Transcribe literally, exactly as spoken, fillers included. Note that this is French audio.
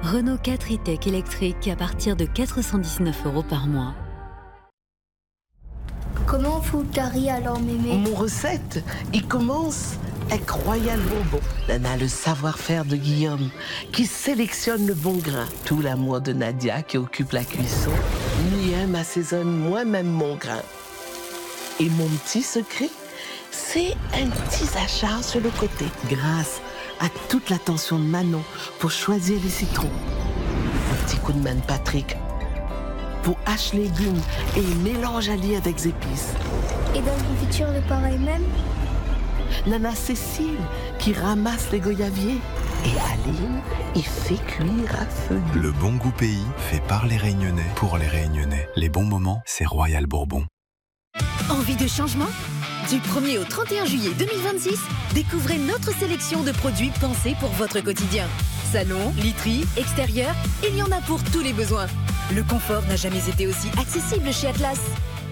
Renault quatre e-Tech électrique à partir de quatre cent dix-neuf euros par mois. Comment vous tari alors, mémé? Mon recette, il commence avec Royal Bourbon. Nana, le savoir-faire de Guillaume, qui sélectionne le bon grain. Tout l'amour de Nadia, qui occupe la cuisson. Miem assaisonne moi-même mon grain. Et mon petit secret, c'est un petit achat sur le côté, grâce à toute l'attention de Manon pour choisir les citrons. Un petit coup de main de Patrick pour hache légumes et mélange allié avec épices. Et dans la confiture, le pareil même? Nana Cécile qui ramasse les goyaviers. Et Aline, il fait cuire à feu doux. Le bon goût pays fait par les Réunionnais pour les Réunionnais. Les bons moments, c'est Royal Bourbon. Envie de changement? Du premier au trente et un juillet deux mille vingt-six, découvrez notre sélection de produits pensés pour votre quotidien. Salon, literie, extérieur, il y en a pour tous les besoins. Le confort n'a jamais été aussi accessible chez Atlas.